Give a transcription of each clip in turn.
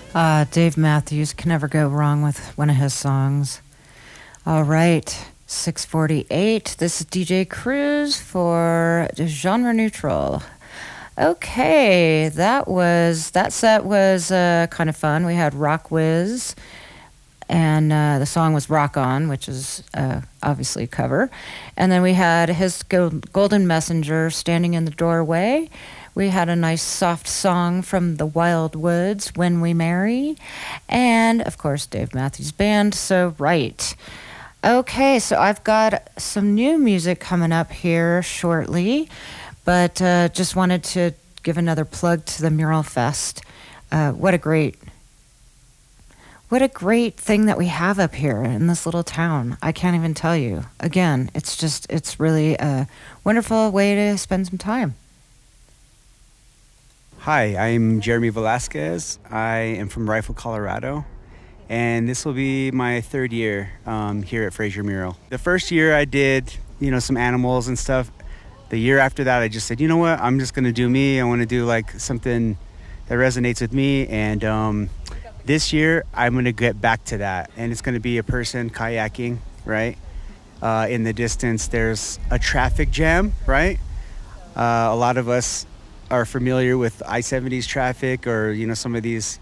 Dave Matthews, can never go wrong with one of his songs. All right, 6:48. This is DJ Cruz for Genre Neutral. Okay, that set was kind of fun. We had Rock Wiz, and the song was Rock On, which is obviously a cover. And then we had his Golden Messenger, Standing in the Doorway. We had a nice soft song from the Wild Woods, When We Marry. And, of course, Dave Matthews Band, So Right. Okay, so I've got some new music coming up here shortly, but just wanted to give another plug to the Mural Fest. What a great thing that we have up here in this little town. I can't even tell you. Again, it's really a wonderful way to spend some time. Hi, I'm Jeremy Velasquez. I am from Rifle, Colorado, and this will be my third year here at Fraser Mural. The first year I did, some animals and stuff. The year after that, I just said, you know what, I'm just going to do me. I want to do like something that resonates with me, and this year I'm going to get back to that, and it's going to be a person kayaking, right? In the distance, there's a traffic jam, right? A lot of us are familiar with I-70's traffic, or some of these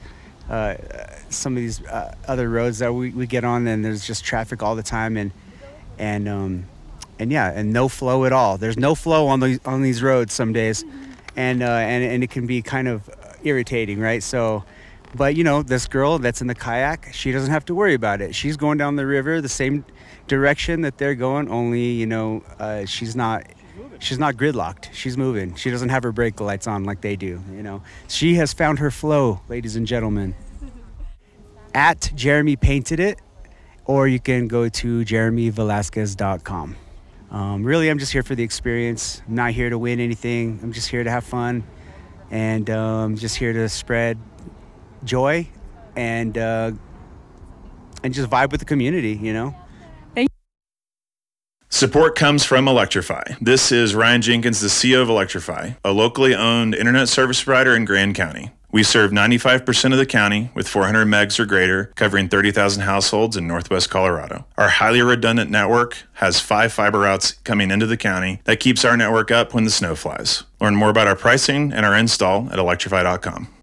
other roads that we get on, and there's just traffic all the time, and no flow at all. There's no flow on these roads some days, and it can be kind of irritating, right? So, but this girl that's in the kayak, she doesn't have to worry about it. She's going down the river the same direction that they're going, only she's not gridlocked. She's moving. She doesn't have her brake lights on like they do, She has found her flow, ladies and gentlemen. At Jeremy Painted It, or you can go to jeremyvelasquez.com. Really, I'm just here for the experience. I'm not here to win anything. I'm just here to have fun, and just here to spread joy and just vibe with the community, Support comes from Electrify. This is Ryan Jenkins, the CEO of Electrify, a locally owned internet service provider in Grand County. We serve 95% of the county with 400 megs or greater, covering 30,000 households in northwest Colorado. Our highly redundant network has 5 fiber routes coming into the county that keeps our network up when the snow flies. Learn more about our pricing and our install at electrify.com.